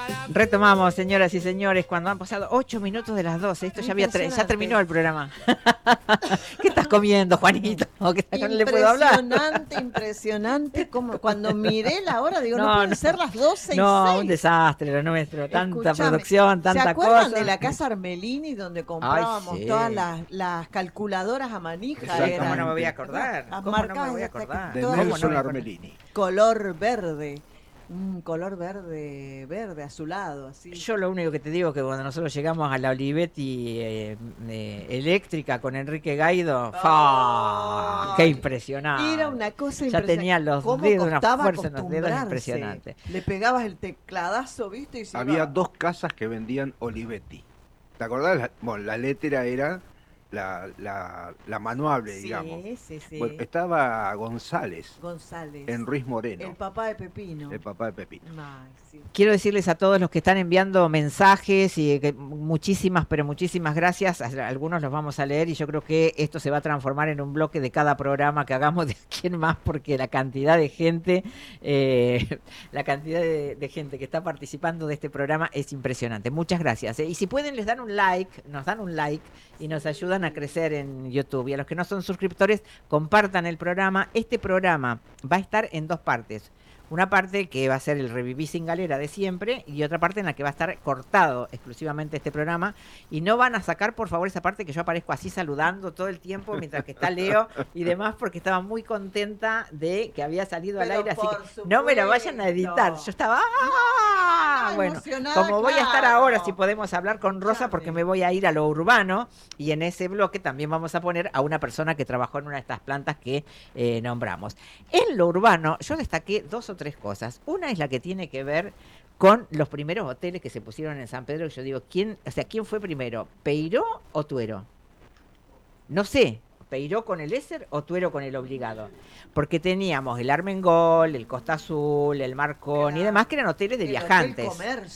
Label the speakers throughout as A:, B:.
A: Retomamos, señoras y señores, cuando han pasado 8 minutos de las 12. Esto ya terminó el programa. ¿Qué estás comiendo, Juanito? ¿Que no le puedo hablar?
B: Impresionante. Como cuando miré la hora, digo, no pueden ser las 12:06.
A: No, un desastre lo nuestro. Tanta producción, tanta cosa.
B: ¿Se acuerdan de la casa Armelini donde comprábamos
A: sí,
B: todas las calculadoras a manija?
A: ¿Cómo no me voy a acordar? ¿Cómo no me voy a acordar?
C: De Nelson Armelini.
B: Color verde. Un color verde azulado, así.
A: Yo lo único que te digo es que cuando nosotros llegamos a la Olivetti eléctrica con Enrique Gaido, ¡qué impresionante!
B: Era una cosa
A: impresionante. Ya tenía los dedos, una fuerza en los dedos impresionante.
B: Le pegabas el tecladazo, ¿viste? Y
C: había dos casas que vendían Olivetti. ¿Te acordás? Bueno, la letra era la manuable, digamos.
B: Sí.
C: Bueno, estaba González. En Ruiz Moreno.
B: El papá de Pepino.
A: Ay, sí. Quiero decirles a todos los que están enviando mensajes y que muchísimas gracias. Algunos los vamos a leer y yo creo que esto se va a transformar en un bloque de cada programa que hagamos de aquí en más, porque la cantidad de gente, de gente que está participando de este programa es impresionante. Muchas gracias. Y si pueden nos dan un like y nos ayudan a crecer en YouTube. Y a los que no son suscriptores, compartan el programa. Este programa va a estar en dos partes. Una parte que va a ser el Reviví sin Galera de siempre y otra parte en la que va a estar cortado exclusivamente este programa. Y no van a sacar, por favor, esa parte que yo aparezco así saludando todo el tiempo mientras que está Leo y demás, porque estaba muy contenta de que había salido al aire. Así que no me la vayan a editar. Yo estaba... bueno, como voy a estar ahora, si podemos hablar con Rosa, porque me voy a ir a lo urbano. Y en ese bloque también vamos a poner a una persona que trabajó en una de estas plantas que nombramos. En lo urbano, yo destaqué dos o tres cosas. Una es la que tiene que ver con los primeros hoteles que se pusieron en San Pedro. Yo digo, ¿quién fue primero? ¿Peiró o Tuero? No sé, ¿Peiró con el Esser o Tuero con el obligado? Porque teníamos el Armengol, el Costa Azul, el Marconi y demás, que eran hoteles de viajantes.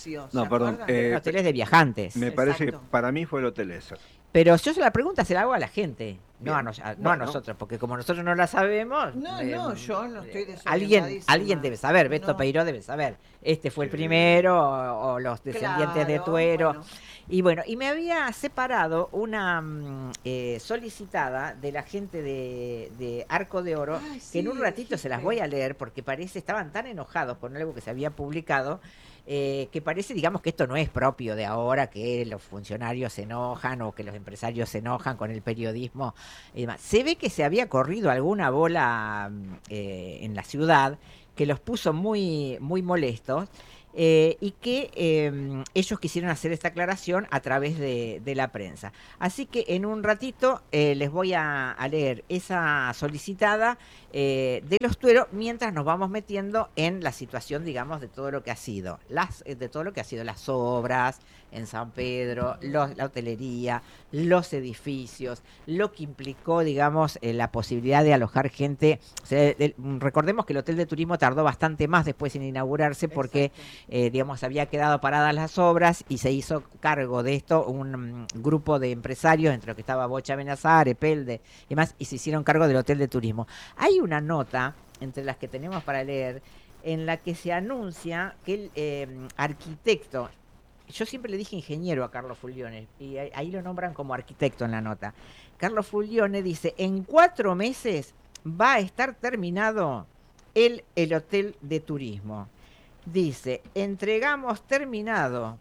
C: Eran
A: hoteles de viajantes.
C: Me parece que para mí fue el Hotel Esser.
A: Pero yo la pregunta se la hago a la gente, no a nosotros, porque como nosotros no la sabemos...
B: yo no estoy
A: alguien debe saber, Beto Peiró debe saber. Este fue el primero, o los descendientes de Tuero. Bueno. Y bueno, y me había separado una solicitada de la gente de Arco de Oro, que en un ratito se las voy a leer, porque estaban tan enojados con algo que se había publicado, que parece, digamos, que esto no es propio de ahora, que los funcionarios se enojan o que los empresarios se enojan con el periodismo y demás. Se ve que se había corrido alguna bola en la ciudad que los puso muy, muy molestos. Y que ellos quisieron hacer esta aclaración a través de la prensa. Así que en un ratito les voy a leer esa solicitada de los Tuero, mientras nos vamos metiendo en la situación, digamos, de todo lo que ha sido las obras en San Pedro, la hotelería, los edificios, lo que implicó, digamos, la posibilidad de alojar gente. O sea, recordemos que el hotel de turismo tardó bastante más después en inaugurarse porque digamos, había quedado paradas las obras y se hizo cargo de esto un grupo de empresarios, entre los que estaba Bocha Benazar, Epelde y demás, y se hicieron cargo del hotel de turismo. Hay una nota entre las que tenemos para leer en la que se anuncia que el arquitecto, yo siempre le dije ingeniero a Carlos Fuglione, y ahí lo nombran como arquitecto en la nota. Carlos Fuglione dice, en 4 meses va a estar terminado el hotel de turismo. Dice, entregamos terminado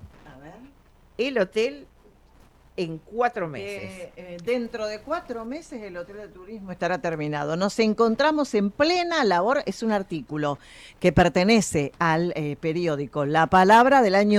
A: el hotel en 4 meses.
B: Dentro de 4 meses el hotel de turismo estará terminado. Nos encontramos en plena labor, es un artículo que pertenece al periódico La Palabra del año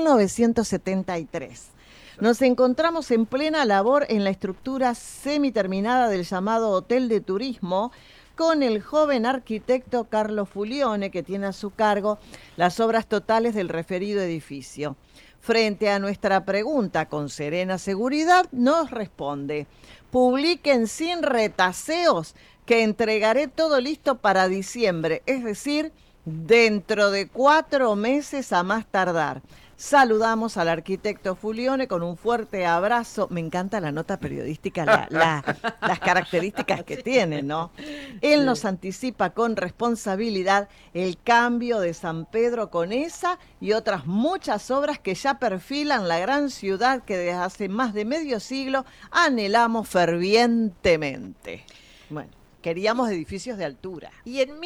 B: 1973. Nos encontramos en plena labor en la estructura semiterminada del llamado hotel de turismo, con el joven arquitecto Carlos Fuglione, que tiene a su cargo las obras totales del referido edificio. Frente a nuestra pregunta con serena seguridad, nos responde: publiquen sin retaseos que entregaré todo listo para diciembre, es decir, dentro de 4 meses a más tardar. Saludamos al arquitecto Fulione con un fuerte abrazo. Me encanta la nota periodística, las características que tiene, ¿no? Él nos anticipa con responsabilidad el cambio de San Pedro con esa y otras muchas obras que ya perfilan la gran ciudad que desde hace más de medio siglo anhelamos fervientemente. Bueno, queríamos edificios de altura.
A: Y en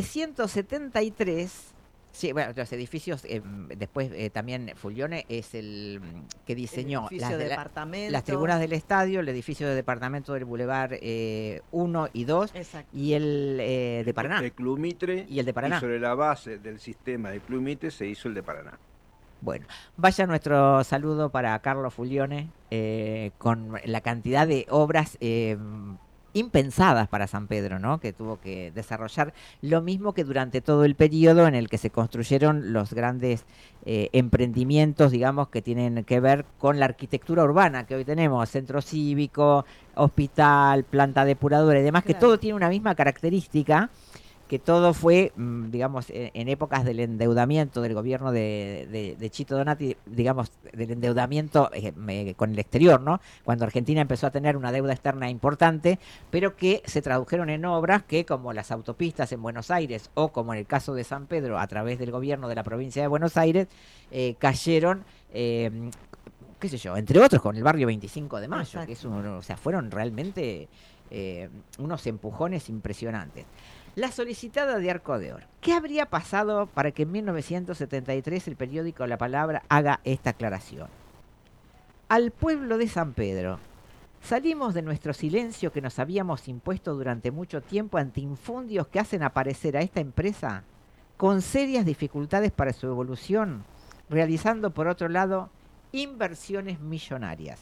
A: 1973... Sí, bueno, los edificios, después también Fulione es el que diseñó las tribunas del estadio, el edificio de departamento del Boulevard 1 y 2, y el de Paraná.
C: El Club Mitre,
A: y el de Paraná.
C: Y sobre la base del sistema del Club Mitre se hizo el de Paraná.
A: Bueno, vaya nuestro saludo para Carlos Fulione, con la cantidad de obras impensadas para San Pedro, ¿no? Que tuvo que desarrollar, lo mismo que durante todo el periodo en el que se construyeron los grandes emprendimientos, digamos, que tienen que ver con la arquitectura urbana que hoy tenemos, centro cívico, hospital, planta depuradora y demás, claro, que todo tiene una misma característica, que todo fue, digamos, en épocas del endeudamiento del gobierno de Chito Donati, digamos, del endeudamiento con el exterior, ¿no? Cuando Argentina empezó a tener una deuda externa importante, pero que se tradujeron en obras que, como las autopistas en Buenos Aires, o como en el caso de San Pedro, a través del gobierno de la provincia de Buenos Aires, cayeron... qué sé yo, entre otros con el barrio 25 de Mayo, exacto, que es o sea, fueron realmente unos empujones impresionantes. La solicitada de Arco de Oro. ¿Qué habría pasado para que en 1973 el periódico La Palabra haga esta aclaración? Al pueblo de San Pedro, salimos de nuestro silencio que nos habíamos impuesto durante mucho tiempo ante infundios que hacen aparecer a esta empresa con serias dificultades para su evolución, realizando por otro lado inversiones millonarias.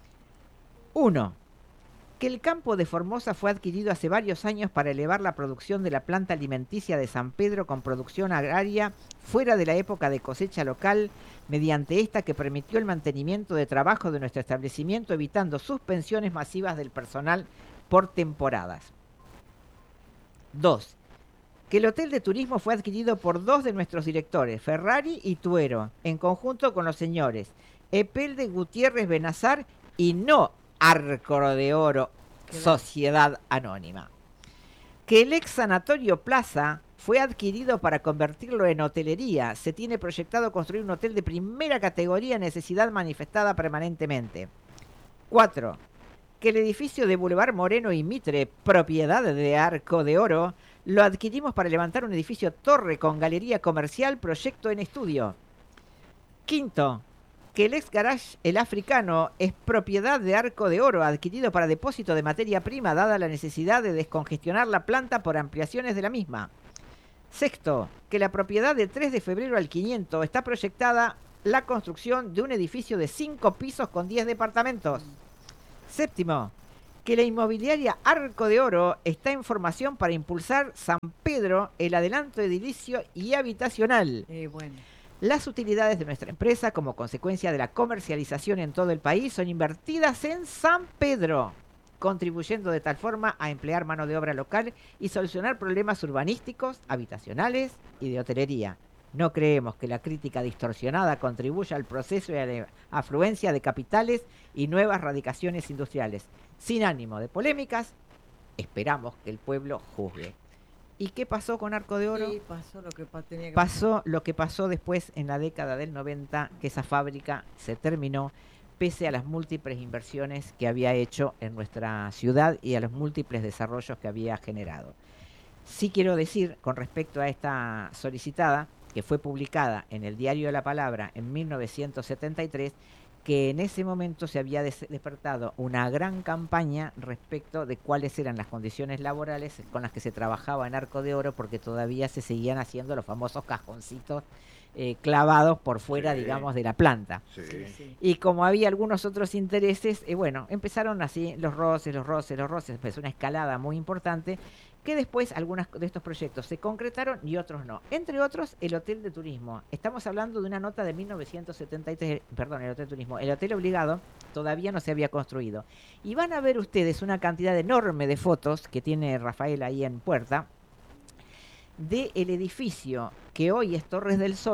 A: 1. Que el campo de Formosa fue adquirido hace varios años para elevar la producción de la planta alimenticia de San Pedro con producción agraria fuera de la época de cosecha local, mediante esta que permitió el mantenimiento de trabajo de nuestro establecimiento, evitando suspensiones masivas del personal por temporadas. 2. Que el hotel de turismo fue adquirido por dos de nuestros directores, Ferrari y Tuero, en conjunto con los señores Epelde Gutiérrez Benazar y no Arco de Oro, Sociedad Anónima. Que el ex Sanatorio Plaza fue adquirido para convertirlo en hotelería. Se tiene proyectado construir un hotel de primera categoría, necesidad manifestada permanentemente. 4. Que el edificio de Boulevard Moreno y Mitre, propiedad de Arco de Oro, lo adquirimos para levantar un edificio torre con galería comercial, proyecto en estudio. 5. Que el ex garage El Africano es propiedad de Arco de Oro, adquirido para depósito de materia prima, dada la necesidad de descongestionar la planta por ampliaciones de la misma. 6. Que la propiedad de 3 de febrero al 500 está proyectada la construcción de un edificio de 5 pisos con 10 departamentos. 7. Que la inmobiliaria Arco de Oro está en formación para impulsar San Pedro, el adelanto edilicio y habitacional.
B: Bueno.
A: Las utilidades de nuestra empresa, como consecuencia de la comercialización en todo el país, son invertidas en San Pedro, contribuyendo de tal forma a emplear mano de obra local y solucionar problemas urbanísticos, habitacionales y de hotelería. No creemos que la crítica distorsionada contribuya al proceso y a la afluencia de capitales y nuevas radicaciones industriales. Sin ánimo de polémicas, esperamos que el pueblo juzgue. ¿Y qué pasó con Arco de Oro?
B: Sí, pasó lo que tenía que
A: pasar. Lo que pasó después en la década del 90, que esa fábrica se terminó, pese a las múltiples inversiones que había hecho en nuestra ciudad y a los múltiples desarrollos que había generado. Sí quiero decir, con respecto a esta solicitada, que fue publicada en el Diario de la Palabra en 1973, que en ese momento se había despertado una gran campaña respecto de cuáles eran las condiciones laborales con las que se trabajaba en Arco de Oro, porque todavía se seguían haciendo los famosos cajoncitos clavados por fuera, sí, digamos, de la planta.
C: Sí.
B: Sí.
A: Y como había algunos otros intereses, bueno, empezaron así los roces, empezó una escalada muy importante, que después algunos de estos proyectos se concretaron y otros no. Entre otros, el hotel de turismo. Estamos hablando de una nota de 1973, perdón, el hotel de turismo. El hotel obligado todavía no se había construido. Y van a ver ustedes una cantidad enorme de fotos que tiene Rafael ahí en puerta, del edificio que hoy es Torres del Sol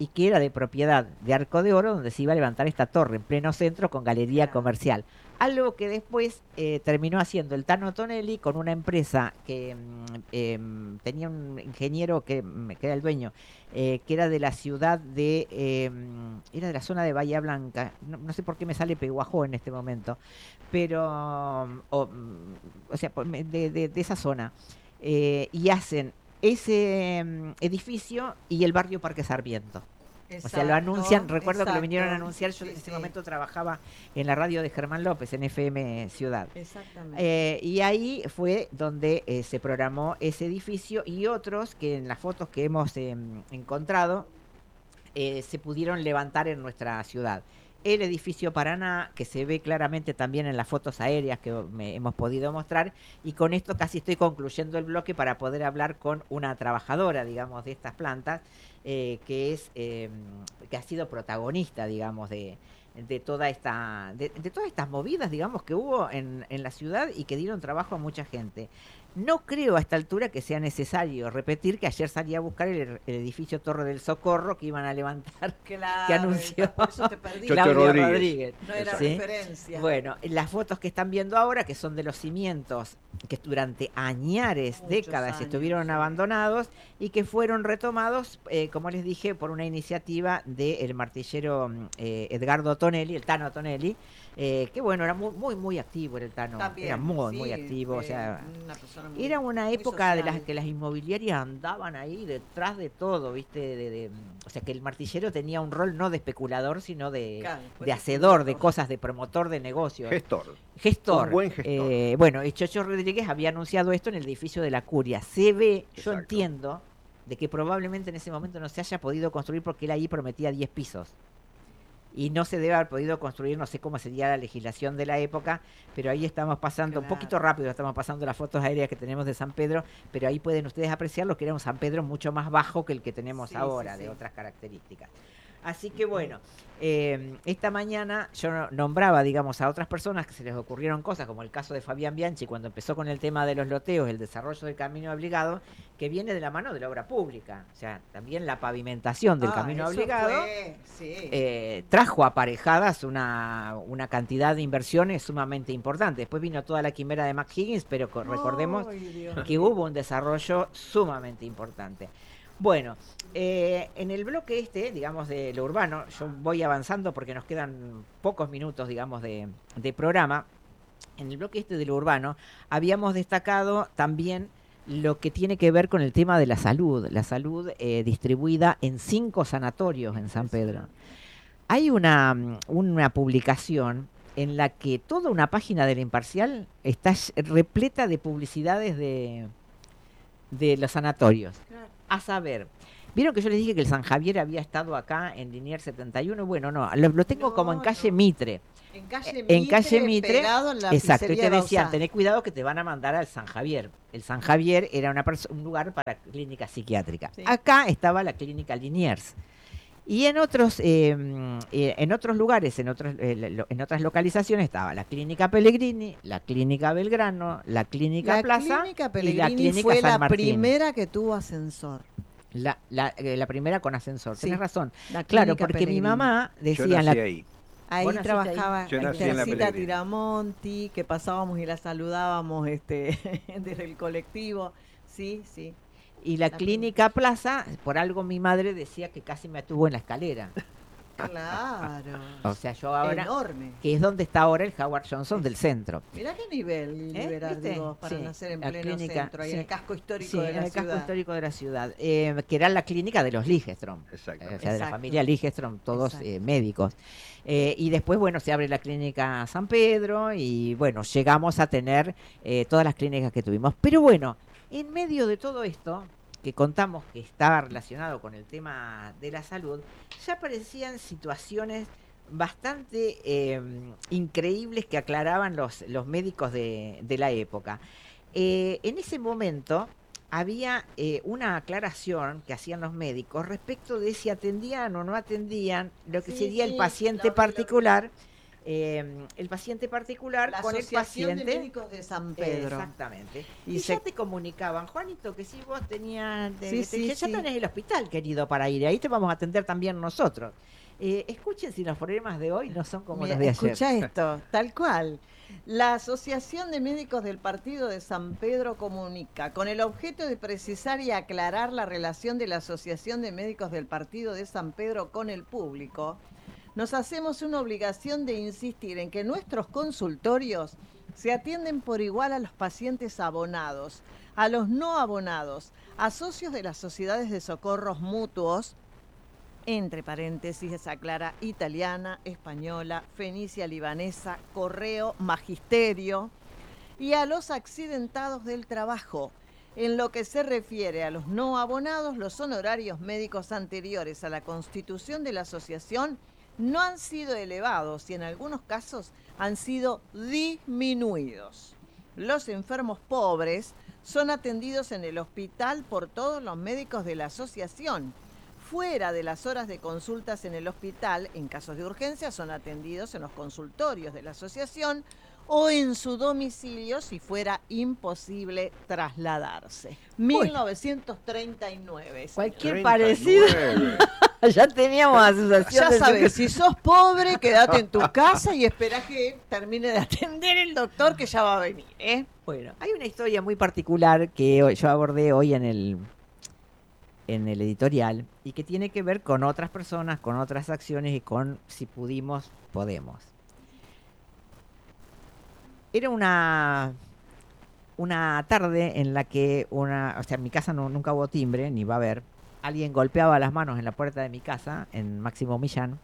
A: y que era de propiedad de Arco de Oro, donde se iba a levantar esta torre en pleno centro con galería comercial. Algo que después terminó haciendo el Tano Tonelli con una empresa que tenía un ingeniero que era el dueño, que era de la ciudad era de la zona de Bahía Blanca, no sé por qué me sale Peguajó en este momento, pero, o sea, de esa zona, y hacen ese edificio y el barrio Parque Sarmiento. Exacto, o sea, lo anuncian, recuerdo que lo vinieron a anunciar, yo en ese momento trabajaba en la radio de Germán López, en FM Ciudad. Exactamente. Y ahí fue donde se programó ese edificio y otros que en las fotos que hemos encontrado se pudieron levantar en nuestra ciudad. El edificio Paraná, que se ve claramente también en las fotos aéreas que hemos podido mostrar, y con esto casi estoy concluyendo el bloque para poder hablar con una trabajadora, digamos, de estas plantas, que ha sido protagonista, digamos, de todas estas movidas, digamos, que hubo en la ciudad y que dieron trabajo a mucha gente. No creo a esta altura que sea necesario repetir que ayer salí a buscar el edificio Torre del Socorro que iban a levantar, claro, que anunció
B: por eso te perdí.
A: Claudia Rodríguez.
B: No era referencia.
A: Bueno, las fotos que están viendo ahora, que son de los cimientos que durante décadas estuvieron abandonados y que fueron retomados, como les dije, por una iniciativa del martillero Edgardo Tonelli, el Tano Tonelli, que bueno, era muy activo el Tano. También, era muy activo, o sea, era una época de las que las inmobiliarias andaban ahí detrás de todo, ¿viste? O sea, que el martillero tenía un rol no de especulador, sino de hacedor de cosas, de promotor de negocios. Gestor. Un buen gestor. Bueno, y Chocho Rodríguez había anunciado esto en el edificio de la Curia. Se ve, exacto, yo entiendo, de que probablemente en ese momento no se haya podido construir porque él ahí prometía 10 pisos. Y no se debe haber podido construir, no sé cómo sería la legislación de la época, pero ahí estamos pasando, un poquito rápido, estamos pasando las fotos aéreas que tenemos de San Pedro, pero ahí pueden ustedes apreciar lo que era un San Pedro mucho más bajo que el que tenemos ahora, de otras características. Así que bueno, esta mañana yo nombraba, digamos, a otras personas que se les ocurrieron cosas, como el caso de Fabián Bianchi, cuando empezó con el tema de los loteos, el desarrollo del camino obligado, que viene de la mano de la obra pública. O sea, también la pavimentación del camino obligado trajo aparejadas una cantidad de inversiones sumamente importante. Después vino toda la quimera de McHiggins, pero recordemos que hubo un desarrollo sumamente importante. Bueno, en el bloque digamos, de lo urbano, yo voy avanzando porque nos quedan pocos minutos, digamos, de programa. En el bloque de lo urbano habíamos destacado también lo que tiene que ver con el tema de la salud distribuida en 5 sanatorios en San Pedro. Hay una publicación en la que toda una página de La Imparcial está repleta de publicidades de los sanatorios. Claro. A saber, ¿vieron que yo les dije que el San Javier había estado acá en Liniers 71? Bueno, no, lo tengo como en calle Mitre. En calle Mitre, pegado en la exacto, y te decían, tené cuidado que te van a mandar al San Javier. El San Javier era un lugar para clínica psiquiátrica. Sí. Acá estaba la clínica Liniers. Y en otros lugares, en otras localizaciones estaba la clínica Pellegrini, la clínica Belgrano, la clínica Plaza,
B: la clínica Pellegrini,
A: y la clínica
B: fue
A: San
B: la
A: Martín.
B: Primera que tuvo ascensor.
A: La primera con ascensor,
B: sí,
A: tenés razón.
B: Claro,
A: porque
B: Pellegrini.
A: Mi mamá decía...
C: Yo nací ahí.
B: Ahí trabajaba
C: Tercita
B: Tiramonti, que pasábamos y la saludábamos desde el colectivo. Sí.
A: Y la clínica Plaza, por algo mi madre decía que casi me tuvo en la escalera.
B: Claro.
A: O sea, yo ahora...
B: Enorme.
A: Que es donde está ahora el Howard Johnson del centro.
B: Mirá qué nivel liberar, digo, para nacer en pleno centro, ahí en el casco histórico de la ciudad.
A: en el casco histórico de la ciudad. Que era la clínica de los Ligestrom.
C: Exacto.
A: O sea, de la familia Ligestrom, todos médicos. Y después, bueno, se abre la clínica San Pedro y, bueno, llegamos a tener todas las clínicas que tuvimos. Pero bueno, en medio de todo esto, que contamos que estaba relacionado con el tema de la salud, ya aparecían situaciones bastante increíbles que aclaraban los médicos de la época. En ese momento había una aclaración que hacían los médicos respecto de si atendían o no atendían lo que sería el paciente particular el paciente particular
B: La
A: con el
B: Asociación
A: paciente.
B: de Médicos de San Pedro.
A: Exactamente.
B: Y
A: Y
B: se-
A: ya te comunicaban, Juanito, que si vos tenías,
B: Sí,
A: ya
B: sí.
A: tenés el hospital, querido, para ir, ahí te vamos a atender también nosotros. Escuchen si los problemas de hoy no son como
B: Mira,
A: los de ayer.
B: escucha esto, tal cual. La Asociación de Médicos del Partido de San Pedro comunica, con el objeto de precisar y aclarar la relación de la Asociación de Médicos del Partido de San Pedro con el público, nos hacemos una obligación de insistir en que nuestros consultorios se atienden por igual a los pacientes abonados, a los no abonados, a socios de las sociedades de socorros mutuos, entre paréntesis, aclara italiana, española, fenicia, libanesa, correo, magisterio, y a los accidentados del trabajo. En lo que se refiere a los no abonados, los honorarios médicos anteriores a la constitución de la asociación no han sido elevados y en algunos casos han sido disminuidos. Los enfermos pobres son atendidos en el hospital por todos los médicos de la asociación. Fuera de las horas de consultas en el hospital, en casos de urgencia, son atendidos en los consultorios de la asociación o en su domicilio si fuera imposible trasladarse. 1939.
A: Cualquier
C: 39.
A: parecido. Ya teníamos asociación.
B: Ya sabes, si sos pobre, quédate en tu casa y espera que termine de atender el doctor que ya va a venir, ¿eh?
A: Bueno, hay una historia muy particular que yo abordé hoy en el editorial y que tiene que ver con otras personas, con otras acciones y con si pudimos, podemos. Era una tarde en la que en mi casa nunca hubo timbre, ni va a haber. Alguien golpeaba las manos en la puerta de mi casa, en Máximo Millán.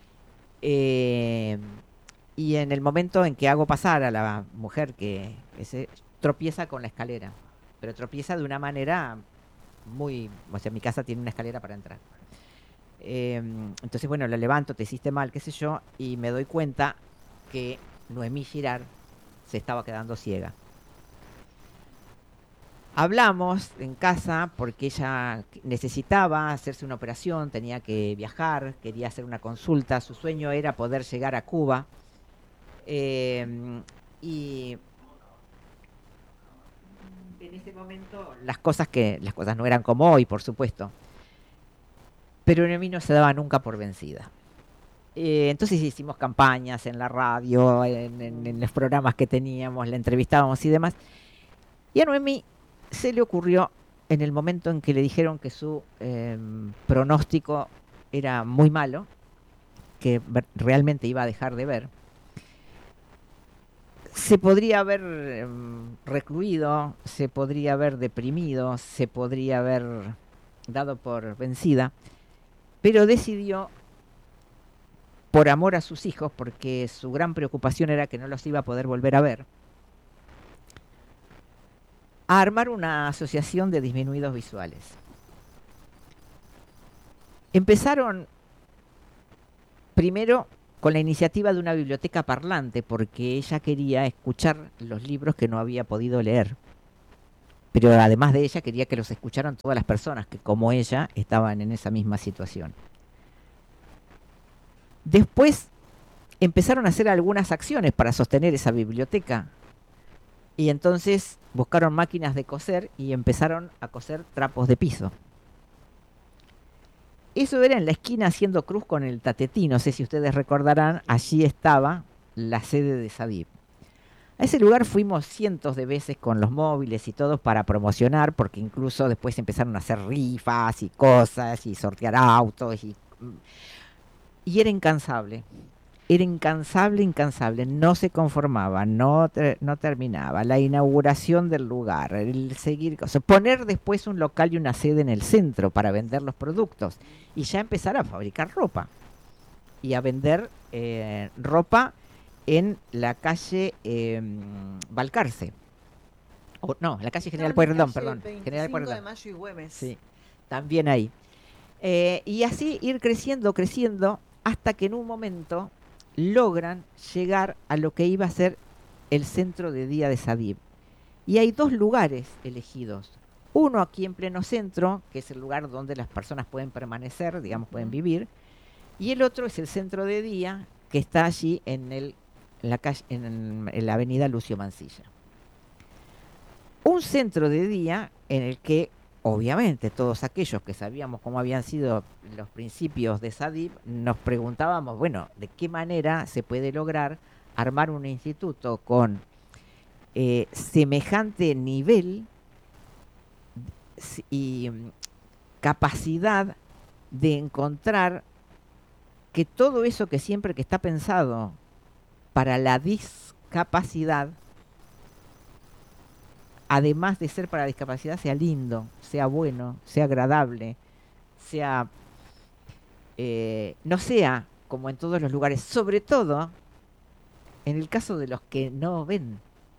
A: Y en el momento en que hago pasar a la mujer que se tropieza con la escalera, pero tropieza de una manera mi casa tiene una escalera para entrar. Entonces, bueno, la levanto, te hiciste mal, qué sé yo, y me doy cuenta que Noemí Girard se estaba quedando ciega. Hablamos en casa porque ella necesitaba hacerse una operación, tenía que viajar, quería hacer una consulta, su sueño era poder llegar a Cuba. Y en ese momento las cosas no eran como hoy, por supuesto. Pero Noemí no se daba nunca por vencida. Entonces hicimos campañas en la radio, en los programas que teníamos, la entrevistábamos y demás. Y a Noemí se le ocurrió, en el momento en que le dijeron que su pronóstico era muy malo, que realmente iba a dejar de ver, se podría haber recluido, se podría haber deprimido, se podría haber dado por vencida, pero decidió, por amor a sus hijos, porque su gran preocupación era que no los iba a poder volver a ver, a armar una asociación de disminuidos visuales. Empezaron primero con la iniciativa de una biblioteca parlante, porque ella quería escuchar los libros que no había podido leer. Pero además de ella, quería que los escucharan todas las personas que, como ella, estaban en esa misma situación. Después empezaron a hacer algunas acciones para sostener esa biblioteca. Y entonces buscaron máquinas de coser y empezaron a coser trapos de piso. Eso era en la esquina haciendo cruz con el Tatetí, no sé si ustedes recordarán, allí estaba la sede de SADIP. A ese lugar fuimos cientos de veces con los móviles y todo para promocionar, porque incluso después empezaron a hacer rifas y cosas y sortear autos y era incansable. Era incansable, no se conformaba, no terminaba. La inauguración del lugar, el seguir cosas, poner después un local y una sede en el centro para vender los productos y ya empezar a fabricar ropa y a vender ropa en la calle Balcarce. No, en la calle General Pueyrredón, perdón. General Pueyrredón.
B: de Mayo y Güemes.
A: Sí, también ahí. Y así ir creciendo, hasta que en un momento logran llegar a lo que iba a ser el centro de día de SADIP. Y hay dos lugares elegidos. Uno aquí en pleno centro, que es el lugar donde las personas pueden permanecer, digamos, pueden vivir. Y el otro es el centro de día, que está allí en el en la avenida Lucio Mansilla. Un centro de día en el que, obviamente, todos aquellos que sabíamos cómo habían sido los principios de SADIP, nos preguntábamos, bueno, ¿de qué manera se puede lograr armar un instituto con semejante nivel y capacidad de encontrar que todo eso que siempre que está pensado para la discapacidad, además de ser para la discapacidad, sea lindo, sea bueno, sea agradable, sea no sea como en todos los lugares, sobre todo en el caso de los que no ven,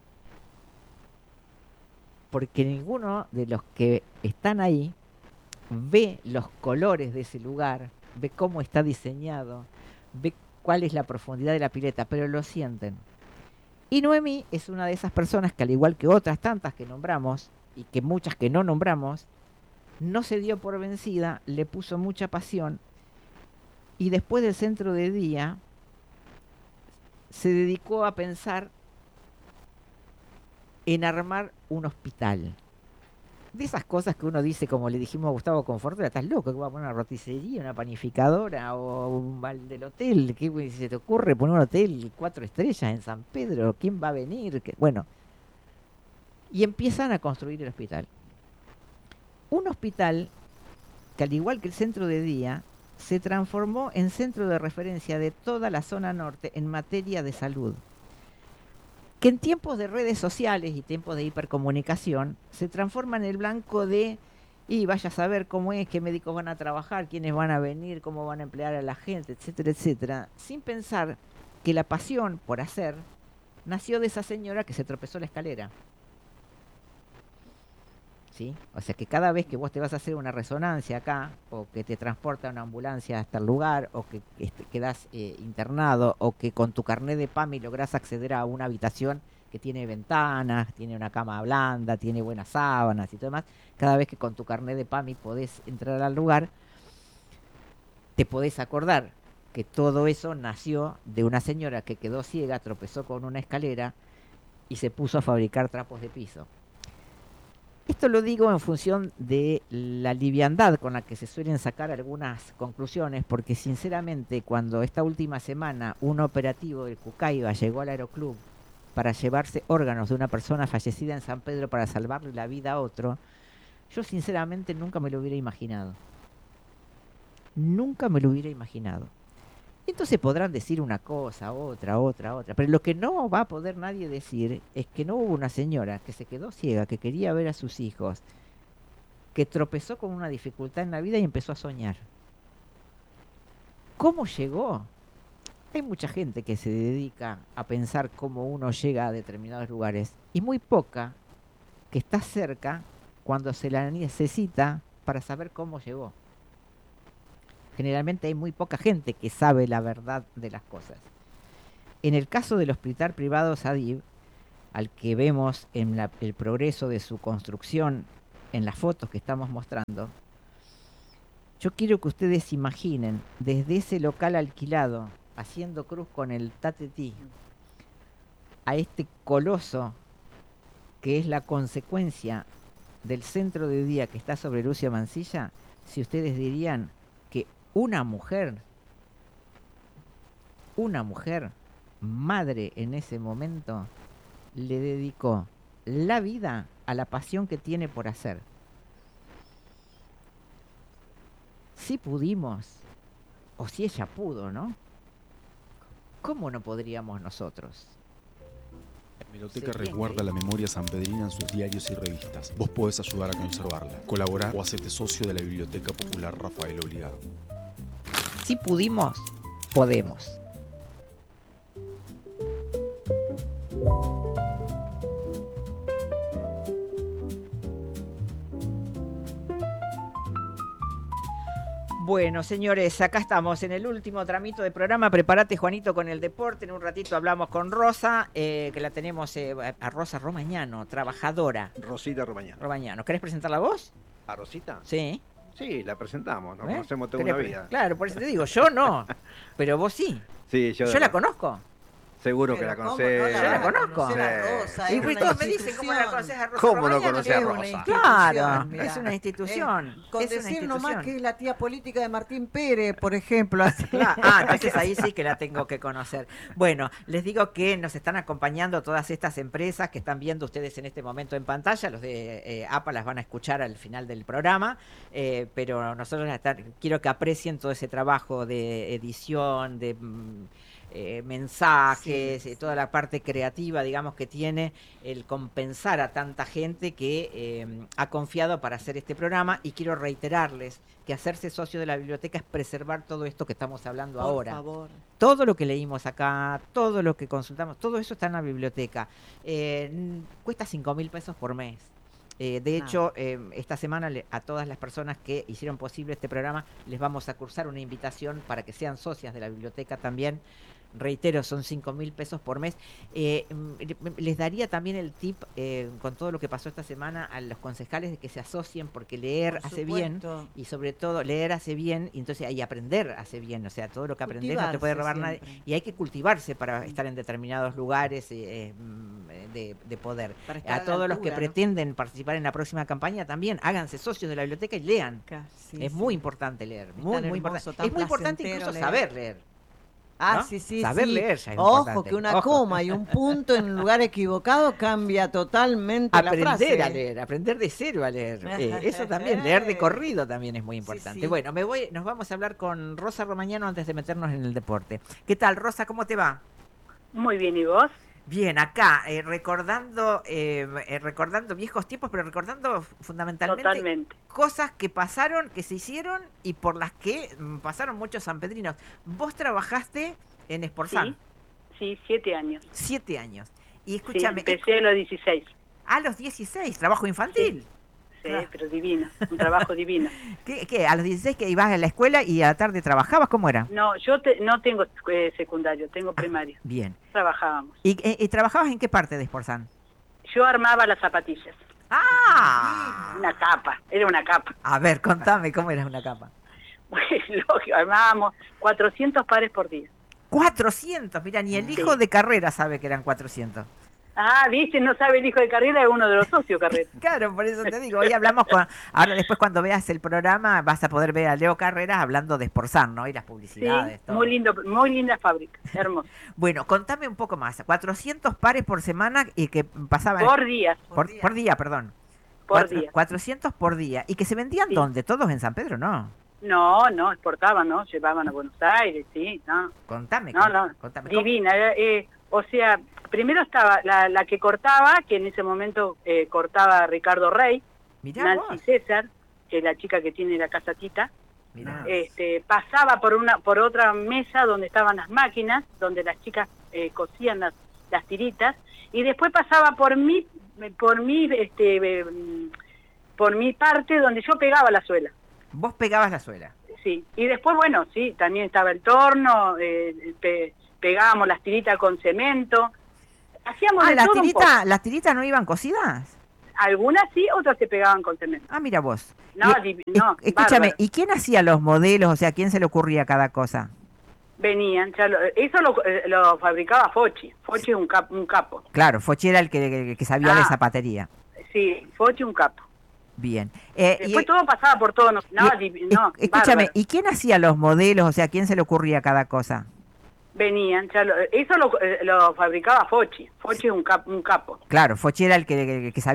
A: porque ninguno de los que están ahí ve los colores de ese lugar, ve cómo está diseñado, ve cuál es la profundidad de la pileta, pero lo sienten. Y Noemí es una de esas personas que, al igual que otras tantas que nombramos, y que muchas que no nombramos, no se dio por vencida, le puso mucha pasión, y después del centro de día se dedicó a pensar en armar un hospital. De esas cosas que uno dice, como le dijimos a Gustavo Confortera, estás loco, que va a poner una roticería, una panificadora o un bar del hotel. ¿Qué se te ocurre poner un hotel 4 estrellas en San Pedro? ¿Quién va a venir? Bueno, y empiezan a construir el hospital. Un hospital que, al igual que el centro de día, se transformó en centro de referencia de toda la zona norte en materia de salud, que en tiempos de redes sociales y tiempos de hipercomunicación se transforma en el blanco de, y vaya a saber cómo es, qué médicos van a trabajar, quiénes van a venir, cómo van a emplear a la gente, etcétera, etcétera, sin pensar que la pasión por hacer nació de esa señora que se tropezó la escalera. ¿Sí? O sea que cada vez que vos te vas a hacer una resonancia acá, o que te transporta una ambulancia hasta el lugar, o que quedás internado, o que con tu carnet de PAMI lográs acceder a una habitación que tiene ventanas, tiene una cama blanda, tiene buenas sábanas y todo demás, cada vez que con tu carnet de PAMI podés entrar al lugar, te podés acordar que todo eso nació de una señora que quedó ciega, tropezó con una escalera y se puso a fabricar trapos de piso. Esto lo digo en función de la liviandad con la que se suelen sacar algunas conclusiones, porque sinceramente cuando esta última semana un operativo del Cucaiba llegó al aeroclub para llevarse órganos de una persona fallecida en San Pedro para salvarle la vida a otro, yo sinceramente nunca me lo hubiera imaginado. Nunca me lo hubiera imaginado. Entonces podrán decir una cosa, otra, pero lo que no va a poder nadie decir es que no hubo una señora que se quedó ciega, que quería ver a sus hijos, que tropezó con una dificultad en la vida y empezó a soñar. ¿Cómo llegó? Hay mucha gente que se dedica a pensar cómo uno llega a determinados lugares y muy poca que está cerca cuando se la necesita para saber cómo llegó. Generalmente hay muy poca gente que sabe la verdad de las cosas. En el caso del hospital privado SADIP, al que vemos en el progreso de su construcción en las fotos que estamos mostrando, yo quiero que ustedes imaginen desde ese local alquilado, haciendo cruz con el tatetí, a este coloso que es la consecuencia del centro de día que está sobre Lucio Mansilla, si ustedes dirían que una mujer, madre en ese momento, le dedicó la vida a la pasión que tiene por hacer. Si pudimos, o si ella pudo, ¿no? ¿Cómo no podríamos nosotros?
D: La biblioteca resguarda la memoria sanpedrina en sus diarios y revistas. Vos podés ayudar a conservarla, colaborar o hacerte socio de la Biblioteca Popular Rafael Obligado.
A: Si pudimos, podemos. Bueno, señores, acá estamos en el último tramito de programa. Prepárate, Juanito, con el deporte. En un ratito hablamos con Rosa, que la tenemos a Rosa Romagnano, trabajadora.
C: Rosita Romagnano.
A: Romagnano. ¿Querés presentarla vos?
C: ¿A Rosita?
A: Sí.
C: Sí, la presentamos, nos conocemos toda una vida.
A: Claro, por eso te digo, yo no, pero vos sí.
C: Sí,
A: yo la conozco.
C: Seguro que
B: Pero
C: la
B: ¿cómo
C: conocés.
B: no
A: Yo la conozco.
B: conocer a
C: Sí.
B: Rosa?
A: Y
B: Es
A: pues
B: una
A: todos me dicen cómo la
B: institución.
A: conoces a Rosa
C: ¿Cómo no
A: Romagnano.
C: conoces a
B: Es una
C: Rosa?
B: institución,
A: Claro,
B: mirá.
A: es una institución.
B: Con
A: es una
B: decir
A: institución.
B: nomás que es la tía política de Martín Pérez, por ejemplo. Así.
A: Entonces ahí sí que la tengo que conocer. Bueno, les digo que nos están acompañando todas estas empresas que están viendo ustedes en este momento en pantalla. Los de APA las van a escuchar al final del programa, pero nosotros quiero que aprecien todo ese trabajo de edición, de mensajes, toda la parte creativa, digamos, que tiene el compensar a tanta gente que ha confiado para hacer este programa. Y quiero reiterarles que hacerse socio de la biblioteca es preservar todo esto que estamos hablando
B: Por
A: ahora.
B: favor.
A: Todo lo que leímos acá, todo lo que consultamos, todo eso está en la biblioteca. Cuesta 5.000 pesos por mes. De hecho, esta semana a todas las personas que hicieron posible este programa les vamos a cursar una invitación para que sean socias de la biblioteca también. Reitero, son 5.000 pesos por mes. Les daría también el tip, con todo lo que pasó esta semana, a los concejales de que se asocien, porque leer
B: Por
A: hace bien,
B: supuesto.
A: y sobre todo leer hace bien, y entonces ahí aprender hace bien. O sea, todo lo que aprendes no te puede robar nadie.
B: Cultivarse
A: Y hay que cultivarse para estar en determinados lugares de poder.
B: Para estar
A: A todos los que
B: altura, ¿no?
A: pretenden participar en la próxima campaña también, háganse socios de la biblioteca y lean.
B: Sí,
A: es
B: sí.
A: muy importante leer, muy,
B: tan
A: muy
B: hermoso,
A: importante.
B: tan
A: Es muy importante
B: placentero
A: incluso
B: leer.
A: saber leer.
B: Ah,
A: ¿no?
B: sí, sí,
A: Saber
B: sí.
A: leer ya es
B: Ojo,
A: importante.
B: que una
A: Ojo.
B: coma y un punto en un lugar equivocado cambia totalmente la frase.
A: Aprender a leer, aprender de cero a leer. Eso también, leer de corrido también es muy importante.
B: sí.
A: Bueno, nos vamos a hablar con Rosa Romagnano antes de meternos en el deporte. ¿Qué tal, Rosa? ¿Cómo te va?
E: Muy bien, ¿y vos?
A: Bien, acá, recordando viejos tiempos, pero recordando fundamentalmente
E: Totalmente.
A: cosas que pasaron, que se hicieron y por las que pasaron muchos sanpedrinos. Vos trabajaste en Esporzán,
E: Sí, 7 años.
A: 7 años. Y
E: Sí,
A: escúchame,
E: empecé a los 16.
A: a los 16, trabajo infantil.
E: Sí,
A: Claro.
E: pero divino, un trabajo divino.
A: ¿Qué? ¿A los 16 que ibas a la escuela y a la tarde trabajabas? ¿Cómo era?
E: No, yo no tengo secundario, tengo primario.
A: Bien.
E: Trabajábamos.
A: ¿Y trabajabas en qué parte de Esporzán?
E: Yo armaba las zapatillas.
A: ¡Ah!
E: Una capa, era una capa.
A: A ver, contame, ¿cómo era una capa?
E: Lógico, armábamos 400 pares por día.
A: 400, mira, ni el hijo
E: Sí.
A: de Carrera sabe que eran 400.
E: Ah, viste, no sabe el hijo de Carrera, es uno de los socios Carrera.
A: Claro, por eso te digo, hoy hablamos ahora después cuando veas el programa vas a poder ver a Leo Carreras hablando de Esporzán, ¿no? Y las
E: Sí,
A: publicidades, todo.
E: muy linda fábrica, hermosa.
A: Bueno, contame un poco más. 400 pares por semana y que pasaban...
E: Por día,
A: Por día, perdón.
E: por día.
A: 400 por día. ¿Y que se vendían
E: Sí.
A: dónde? ¿Todos en San Pedro? No.
E: No, exportaban, ¿no? Llevaban a Buenos Aires, sí, no.
A: Contame.
E: No,
A: Contame.
E: divina. O sea, primero estaba la que cortaba, que en ese momento cortaba Ricardo Rey,
A: Mirá
E: Nancy
A: vos.
E: César, que es la chica que tiene la casa Tita.
A: Mirá.
E: Pasaba por otra mesa donde estaban las máquinas, donde las chicas cosían las tiritas, y después pasaba por mi parte donde yo pegaba la suela.
A: Vos pegabas la suela.
E: Sí, y después, bueno, sí, también estaba el torno, pegábamos las tiritas con cemento, hacíamos de
A: ¿las
E: todo un poco.
A: tiritas no iban cosidas?
E: Algunas sí, otras se pegaban con cemento.
A: Ah, mira vos.
E: No, no,
A: Escúchame,
E: bárbaro.
A: ¿y quién hacía los modelos? O sea, ¿quién se le ocurría cada cosa?
E: Venían, eso lo fabricaba Fochi. Fochi es un capo.
A: Claro, Fochi era el que sabía de
E: Ah.
A: zapatería.
E: Sí, Fochi un capo.
A: Bien.
E: Después todo pasaba por todo.
A: Escúchame,
E: bárbaro.
A: ¿y quién hacía los modelos? O sea, ¿quién se le ocurría cada cosa?
E: Venían, eso lo fabricaba Fochi. Fochi es un capo.
A: Claro, Fochi era el que sabía